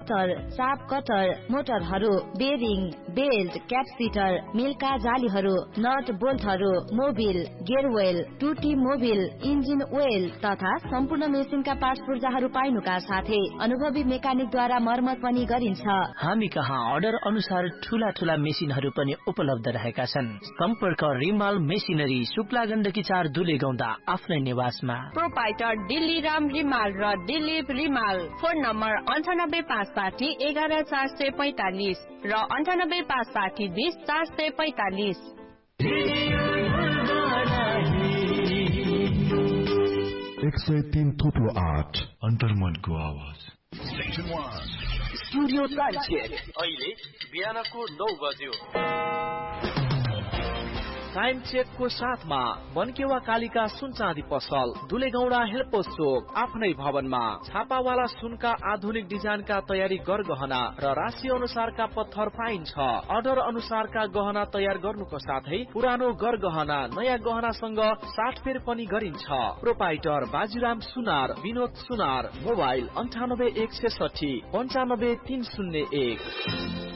चाप cutter, मोटरहरू, bearing, belt, क्यापसिटर, Milcah जालीहरू, not बोल्टहरू, Mobil, gear well, टुटी Mobil, engine oil तथा सम्पूर्ण मेसिनका पार्ट्स पूर्जाहरू पाइनुका साथै अनुभवी मेकानिकद्वारा मर्मत पनि गरिन्छ। हामी कहाँ अर्डर अनुसार ठूला ठूला मेसिनहरू पनि उपलब्ध रहेका छन्। सम्पर्क रिमाल मेसिनरी, शुक्ला गण्डकी 4 दुले गौंडा, आफ्नै निवासमा। प्रोपाइटर दिल्ली राम रिमाल र दिलीप रिमाल। फोन नम्बर 9856 11445 र 9856 20 445। 103.8 अन्तर्मनको आवाज। Studio time check. अहिले बिहानको 9 बज्यो। टाइम चेकको साथमा बनकेवा कालिका सुन चाँदी पसल, दुलेगौडा हेल्पोस चोक, आफ्नै भवनमा। छापावाला सुनका आधुनिक डिजाइनका तयारी गरगहना र राशि अनुसारका पत्थर पाइन्छ। अर्डर अनुसारका गहना तयार गर्नुको साथै पुरानो गरगहना नयाँ गहनासँग साटफेर पनि गरिन्छ। प्रोपाइटर बाजीराम सुनार, विनोद सुनार। मोबाइल 98 160 95 301।